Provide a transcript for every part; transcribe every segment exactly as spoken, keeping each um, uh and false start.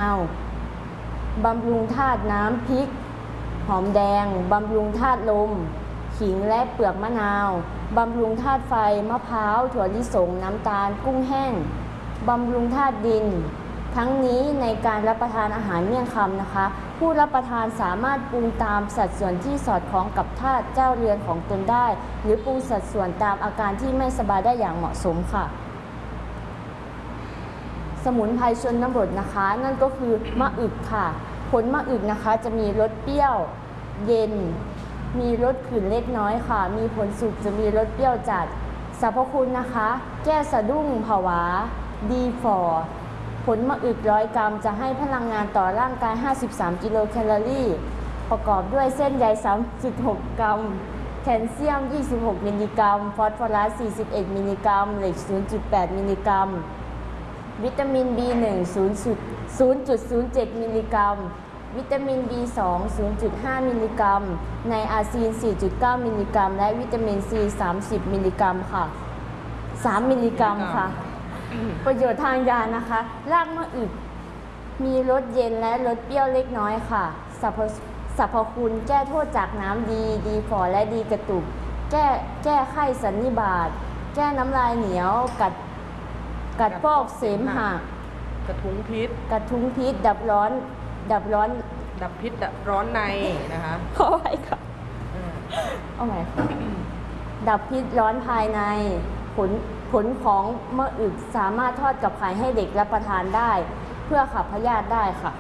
าวบำรุงธาตุน้ำพริกหอมแดงบำรุงธาตุลมขิงและเปลือกมะนาวบำรุงธาตุไฟมะพร้าวถั่วลิสงน้ำตาลกุ้งแห้งบำรุงธาตุดินทั้งนี้ในการรับประทานอาหารเมี่ยงคำนะคะผู้รับประทานสามารถปรุงตามสัดส่วนที่สอดคล้องกับธาตุเจ้าเรือนของตนได้หรือปรุงสัดส่วนตามอาการที่ไม่สบายได้อย่างเหมาะสมค่ะสมุนไพรชนบทนะคะนั่นก็คือมะอึกค่ะผลมะอึกนะคะจะมีรสเปรี้ยวเย็นมีรสขื่นเล็กน้อยค่ะมีผลสุกจะมีรสเปรี้ยวจัดสรรพคุณนะคะแก้สะดุ้งผวาดีฝ่อผลมะอึกร้อยกรัมจะให้พลังงานต่อร่างกายห้าสิบสามกิโลแคลอรี่ประกอบด้วยเส้นใย สามจุดหก กรัมแคลเซียมยี่สิบหกมิลลิกรัมฟอสฟอรัสสี่สิบเอ็ดมิลลิกรัมเหล็ก ศูนย์จุดแปด มิลลิกรัมวิตามิน บี หนึ่ง ศูนย์จุดศูนย์เจ็ด มิลลิกรัมวิตามิน บี สอง ศูนย์จุดห้า มิลลิกรัมไนอาซีน สี่จุดเก้า มิลลิกรัมและวิตามิน ซี สามสิบ มิลลิกรัมค่ะสามมิลลิกรัมค่ะประโยชน์ทางยานะคะรากมะอึกมีรสเย็นและรสเปรี้ยวเล็กน้อยค่ะสรรพสรรพคุณแก้โทษจากน้ำดีดีฝ่อและดีกระตุกแก้แก้ไข้สันนิบาตแก้น้ำลายเหนียวกัดกัดฟอกเสมหะกระทุ้งพิษกระทุ้งพิษดับร้อนดับร้อนดับพิษดับร้อนในนะคะขอไปค่ะเอาใหม่ดับพิษร้อนภายในผลผลของมะอึกสามารถทอดกับไข่ให้เด็กรับประทานได้เพื่อขับพยาธิได้ค่ะ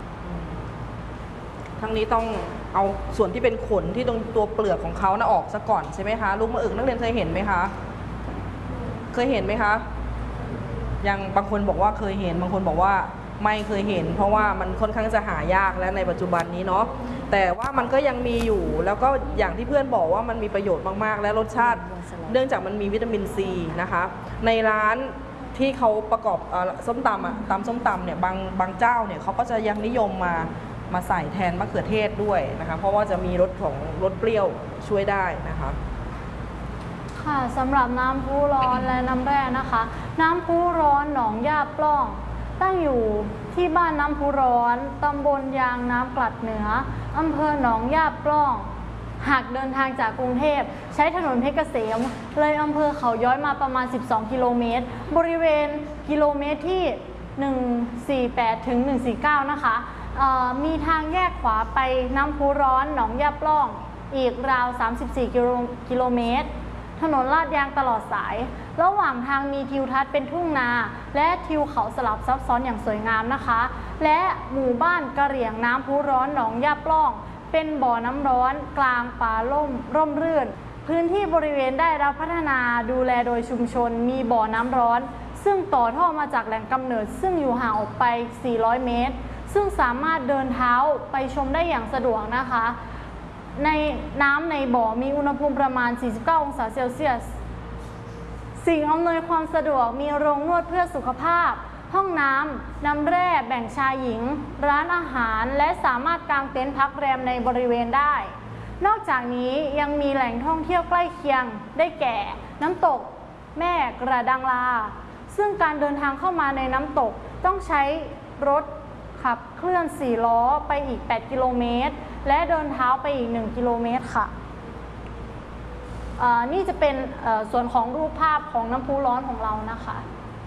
ทั้งนี้ต้องเอาส่วนที่เป็นขนที่ตรงตัวเปลือกของเขานะออกซะก่อนใช่ไหมคะลูกมะอึกนักเรียนเคยเห็นไหมคะเคยเห็นไหมคะยังบางคนบอกว่าเคยเห็นบางคนบอกว่าไม่เคยเห็นเพราะว่ามันค่อนข้างจะหายากและในปัจจุบันนี้เนาะแต่ว่ามันก็ยังมีอยู่แล้วก็อย่างที่เพื่อนบอกว่ามันมีประโยชน์มากๆและรสชาติเนื่องจากมันมีวิตามินซีนะคะในร้านที่เขาประกอบส้มตำอะตำส้มตำเนี่ยบางบางเจ้าเนี่ยเขาก็จะยังนิยมมามาใส่แทนมะเขือเทศด้วยนะคะเพราะว่าจะมีรสของรสเปรี้ยวช่วยได้นะคะค่ะสำหรับน้ำพุร้อนและน้ำแร่นะคะน้ำพุร้อนหนองย่าปล้องตั้งอยู่ที่บ้านน้ำพุร้อนตำบลยางน้ำกลัดเหนืออำเภอหนองย่าปล้องหากเดินทางจากกรุงเทพใช้ถนนเพชรเกษมเลยอำเภอเขาย้อยมาประมาณสิบสองกิโลเมตรบริเวณกิโลเมตรที่หนึ่งสี่แปดถึงหนึ่งสี่เก้านะคะมีทางแยกขวาไปน้ำพุร้อนหนองย่าปล้องอีกราวสามสิบสี่กิโลเมตรถนนลาดยางตลอดสายระหว่างทางมีทิวทัศน์เป็นทุ่งนาและทิวเขาสลับซับซ้อนอย่างสวยงามนะคะและหมู่บ้านกะเหรี่ยงน้ำพุร้อนหนองย่าปล้องเป็นบ่อน้ำร้อนกลางป่าล่มร่มรื่นพื้นที่บริเวณได้รับพัฒนาดูแลโดยชุมชนมีบ่อน้ำร้อนซึ่งต่อท่อมาจากแหล่งกำเนิดซึ่งอยู่ห่างออกไปสี่ร้อยเมตรซึ่งสามารถเดินเท้าไปชมได้อย่างสะดวกนะคะในน้ำในบ่อมีอุณหภูมิประมาณสี่สิบเก้าองศาเซลเซียสสิ่งอำนวยความสะดวกมีโรงนวดเพื่อสุขภาพห้องน้ำน้ำแร่แบ่งชายหญิงร้านอาหารและสามารถกางเต็นท์พักแรมในบริเวณได้นอกจากนี้ยังมีแหล่งท่องเที่ยวใกล้เคียงได้แก่น้ำตกแม่กระดังลาซึ่งการเดินทางเข้ามาในน้ำตกต้องใช้รถขับเคลื่อนสี่ล้อไปอีกแปดกิโลเมตรและเดินเท้าไปอีกหนึ่งกิโลเมตรค่ะนี่จะเป็นส่วนของรูปภาพของน้ำพุร้อนของเรานะคะ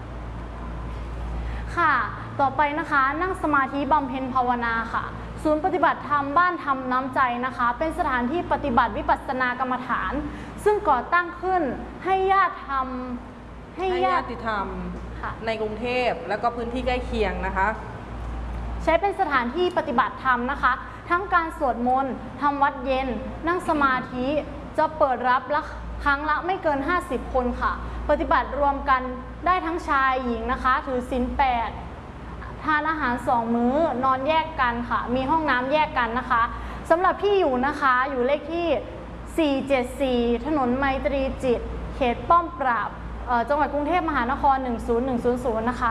ค่ะต่อไปนะคะนั่งสมาธิบำเพ็ญภาวนาค่ะศูนย์ปฏิบัติธรรมบ้านธรรมน้ำใจนะคะเป็นสถานที่ปฏิบัติวิปัสสนากรรมฐานซึ่งก่อตั้งขึ้นให้ญาติธรรมให้ญาติธรรมในกรุงเทพและก็พื้นที่ใกล้เคียงนะคะใช้เป็นสถานที่ปฏิบัติธรรมนะคะทั้งการสวดมนต์ทำวัดเย็นนั่งสมาธิจะเปิดรับละครั้งละไม่เกินห้าสิบคนค่ะปฏิบัติรวมกันได้ทั้งชายหญิงนะคะถือศีลแปดทานอาหารสองมื้อนอนแยกกันค่ะมีห้องน้ำแยกกันนะคะสำหรับที่อยู่นะคะอยู่เลขที่สี่เจ็ดสี่ถนนไมตรีจิตเขตป้อมปราบจังหวัดกรุงเทพมหานครหนึ่งศูนย์หนึ่งศูนย์ศูนย์นะคะ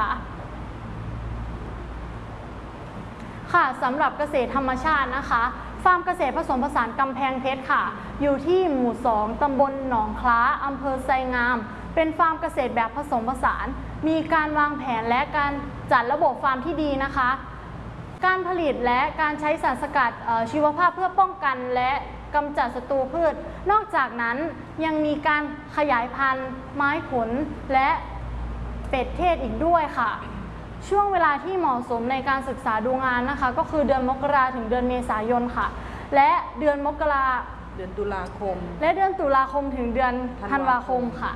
ค่ะสำหรับเกษตรธรรมชาตินะคะฟาร์มเกษตรผสมผสานกำแพงเพชรค่ะอยู่ที่หมู่สองตำบลหนองคล้าอำเภอไซงามเป็นฟาร์มเกษตรแบบผสมผสานมีการวางแผนและการจัดระบบฟาร์มที่ดีนะคะการผลิตและการใช้สารสกัดชีวภาพเพื่อป้องกันและกำจัดศัตรูพืชนอกจากนั้นยังมีการขยายพันธุ์ไม้ผลและเป็ดเทศอีกด้วยค่ะช่วงเวลาที่เหมาะสมในการศึกษาดูงานนะคะก็คือเดือนมกราถึงเดือนเมษายนค่ะและเดือนมกราเดือนตุลาคมและเดือนตุลาคมถึงเดือนธันวาคมค่ะ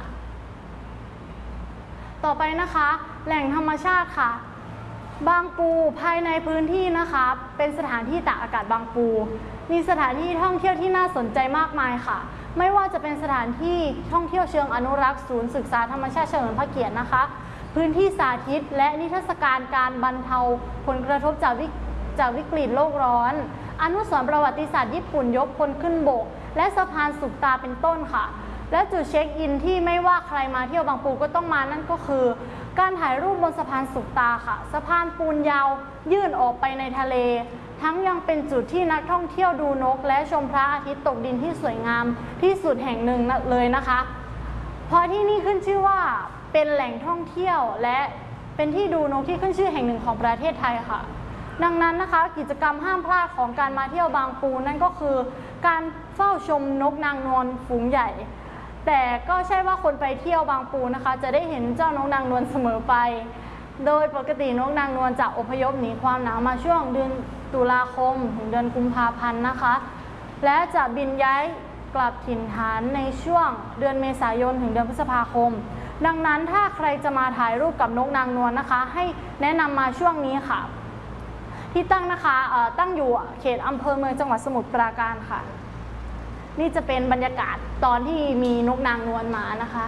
ต่อไปนะคะแหล่งธรรมชาติค่ะบางปูภายในพื้นที่นะคะเป็นสถานที่ตากอากาศบางปูมีสถานที่ท่องเที่ยวที่น่าสนใจมากมายค่ะไม่ว่าจะเป็นสถานที่ท่องเที่ยวเชิงอนุรักษ์ศูนย์ศึกษาธรรมชาติเฉลิมพระเกียรตินะคะพื้นที่สาธิตและนิทรรศการการบรรเทาผลกระทบจากวิจากวิกฤตโลกร้อนอนุสรณ์ประวัติศาสตร์ญี่ปุ่นยกพลขึ้นบกและสะพานสุขตาเป็นต้นค่ะและจุดเช็คอินที่ไม่ว่าใครมาเที่ยวบางปูก็ต้องมานั่นก็คือการถ่ายรูปบนสะพานสุขตาค่ะสะพานปูนยาวยื่นออกไปในทะเลทั้งยังเป็นจุดที่นักท่องเที่ยวดูนกและชมพระอาทิตย์ตกดินที่สวยงามที่สุดแห่งหนึ่งเลยนะคะเพราะที่นี่ขึ้นชื่อว่าเป็นแหล่งท่องเที่ยวและเป็นที่ดูนกที่ขึ้นชื่อแห่งหนึ่งของประเทศไทยค่ะดังนั้นนะคะกิจกรรมห้ามพลาดของการมาเที่ยวบางปูนั่นก็คือการเฝ้าชมนกนางนวลฝูงใหญ่แต่ก็ใช่ว่าคนไปเที่ยวบางปูนะคะจะได้เห็นเจ้านกนางนวลเสมอไปโดยปกตินกนางนวลจะอพยพหนีความหนาวมาช่วงเดือนตุลาคมถึงเดือนกุมภาพันธ์นะคะและจะบินย้ายกลับถิ่นฐานในช่วงเดือนเมษายนถึงเดือนพฤษภาคมดังนั้นถ้าใครจะมาถ่ายรูปกับนกนางนวลนะคะให้แนะนำมาช่วงนี้ค่ะที่ตั้งนะคะตั้งอยู่เขตอำเภอเมืองจังหวัดสมุทรปราการค่ะนี่จะเป็นบรรยากาศตอนที่มีนกนางนวลมานะคะ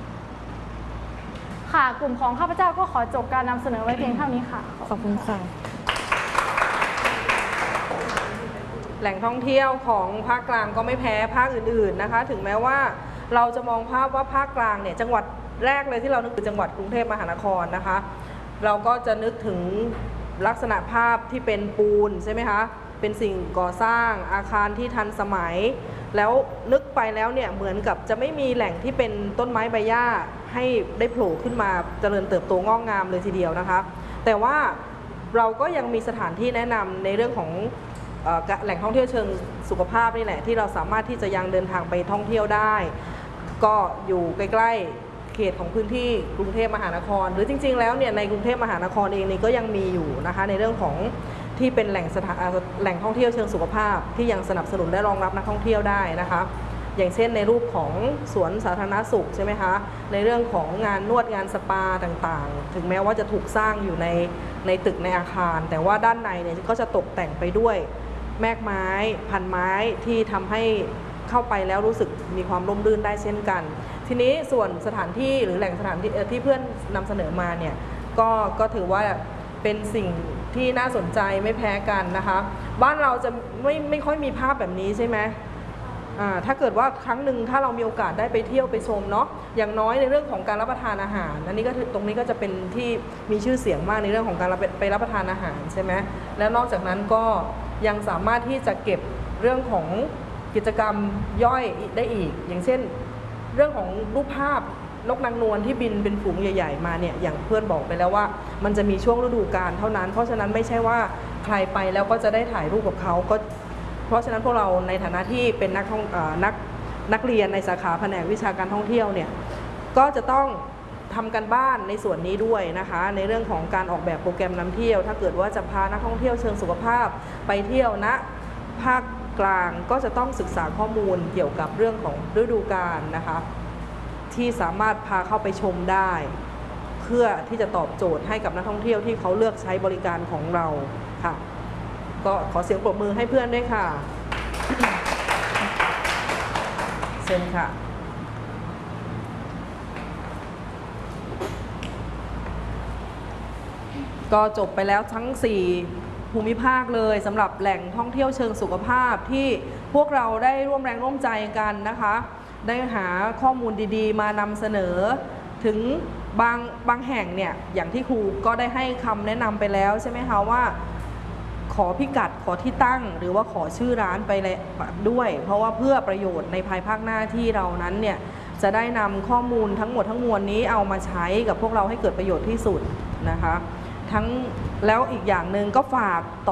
ค่ะกลุ่มของข้าพเจ้าก็ขอจบการนำเสนอไว้เพียงเท่านี้ค่ะขอบคุณค่ะแหล่งท่องเที่ยวของภาคกลางก็ไม่แพ้ภาคอื่นๆนะคะถึงแม้ว่าเราจะมองภาพว่าภาคกลางเนี่ยจังหวัดแรกเลยที่เรานึกถึงจังหวัดกรุงเทพมหานครนะคะเราก็จะนึกถึงลักษณะภาพที่เป็นปูนใช่ไหมคะเป็นสิ่งก่อสร้างอาคารที่ทันสมัยแล้วนึกไปแล้วเนี่ยเหมือนกับจะไม่มีแหล่งที่เป็นต้นไม้ใบหญ้าให้ได้โผล่ขึ้นมาเจริญเติบโตงอกงามเลยทีเดียวนะคะแต่ว่าเราก็ยังมีสถานที่แนะนำในเรื่องของแหล่งท่องเที่ยวเชิงสุขภาพนี่แหละที่เราสามารถที่จะยังเดินทางไปท่องเที่ยวได้ก็อยู่ใกล้ๆเขตของพื้นที่กรุงเทพมหานครหรือจริงๆแล้วเนี่ยในกรุงเทพมหานครเองนี่ก็ยังมีอยู่นะคะในเรื่องของที่เป็นแหล่งสถานแหล่งท่องเที่ยวเชิงสุขภาพที่ยังสนับสนุนและรองรับนักท่องเที่ยวได้นะคะอย่างเช่นในรูปของสวนสาธารณสุขใช่ไหมคะในเรื่องของงานนวดงานสปาต่างๆถึงแม้ว่าจะถูกสร้างอยู่ในในตึกในอาคารแต่ว่าด้านในเนี่ยก็จะตกแต่งไปด้วยแมกไม้พันไม้ที่ทำให้เข้าไปแล้วรู้สึกมีความร่มรื่นได้เช่นกันทีนี้ส่วนสถานที่หรือแหล่งสถานที่ที่เพื่อนนำเสนอมาเนี่ยก็ก็ถือว่าเป็นสิ่งที่น่าสนใจไม่แพ้กันนะคะบ้านเราจะไม่ไม่ค่อยมีภาพแบบนี้ใช่ไหมอ่าถ้าเกิดว่าครั้งหนึ่งถ้าเรามีโอกาสได้ไปเที่ยวไปชมเนาะอย่างน้อยในเรื่องของการรับประทานอาหารอันนี้ก็ตรงนี้ก็จะเป็นที่มีชื่อเสียงมากในเรื่องของการไปรับประทานอาหารใช่ไหมแล้วนอกจากนั้นก็ยังสามารถที่จะเก็บเรื่องของกิจกรรมย่อยได้อีกอย่างเช่นเรื่องของรูปภาพนกนางนวลที่บินเป็นฝูงใหญ่ๆมาเนี่ยอย่างเพื่อนบอกไปแล้วว่ามันจะมีช่วงฤดูกาลเท่านั้นเพราะฉะนั้นไม่ใช่ว่าใครไปแล้วก็จะได้ถ่ายรูปกับเขาก็เพราะฉะนั้นพวกเราในฐานะที่เป็นนักท่องนักนักเรียนในสาขาแผนกวิชาการท่องเที่ยวเนี่ยก็จะต้องทำกันบ้านในส่วนนี้ด้วยนะคะในเรื่องของการออกแบบโปรแกรมนำเที่ยวถ้าเกิดว่าจะพานักท่องเที่ยวเชิงสุขภาพไปเที่ยวณภาคกลางก็จะต้องศึกษาข้อมูลเกี่ยวกับเรื่องของฤดูกาลนะคะที่สามารถพาเข้าไปชมได้เพื่อที่จะตอบโจทย์ให้กับนักท่องเที่ยวที่เขาเลือกใช้บริการของเราค่ะก็ขอเสียงปรบมือให้เพื่อนด้วยค่ะเชิญค่ะก็จบไปแล้วทั้งสี่ภูมิภาคเลยสำหรับแหล่งท่องเที่ยวเชิงสุขภาพที่พวกเราได้ร่วมแรงร่วมใจกันนะคะได้หาข้อมูลดีๆมานำเสนอถึงบางบางแห่งเนี่ยอย่างที่ครูก็ได้ให้คำแนะนำไปแล้วใช่ไหมคะว่าขอพิกัดขอที่ตั้งหรือว่าขอชื่อร้านไปเลยด้วยเพราะว่าเพื่อประโยชน์ในภายภาคหน้าที่เรานั้นเนี่ยจะได้นำข้อมูลทั้งหมดทั้งมวลนี้เอามาใช้กับพวกเราให้เกิดประโยชน์ที่สุดนะคะทั้งแล้วอีกอย่างหนึ่งก็ฝากต่อ